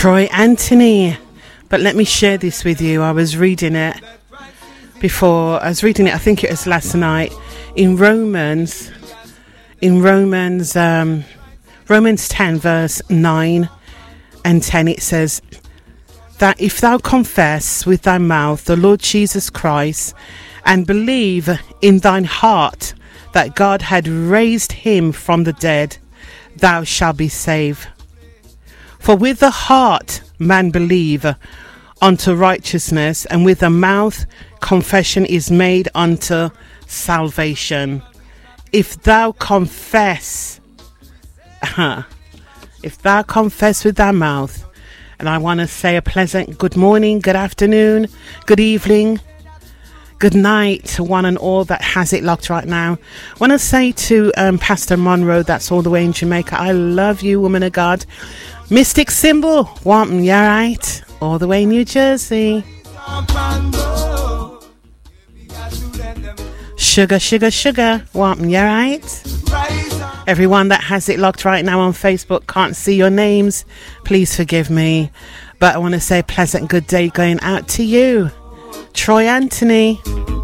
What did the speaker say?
Troy Anthony. But let me share this with you. I was reading it before. I think it was last night in Romans 10 verse 9 and 10. It says that if thou confess with thy mouth the Lord Jesus Christ and believe in thine heart that God had raised him from the dead, thou shalt be saved. For with the heart man believe unto righteousness, and with the mouth confession is made unto salvation. If thou confess with thy mouth, and I want to say a pleasant good morning, good afternoon, good evening, good night to one and all that has it locked right now. I want to say to Pastor Monroe, that's all the way in Jamaica, I love you, woman of God. Mystic Symbol, Wampum, you alright? All the way in New Jersey. Sugar, Wampum, you alright? Everyone that has it locked right now on Facebook, can't see your names, please forgive me. But I want to say a pleasant good day going out to you. Troy Anthony.